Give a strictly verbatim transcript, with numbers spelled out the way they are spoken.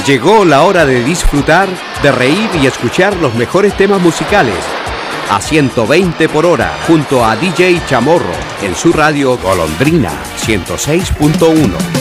Llegó la hora de disfrutar, de reír y escuchar los mejores temas musicales. A ciento veinte por hora, junto a D J Chamorro, en su radio Golondrina ciento seis punto uno.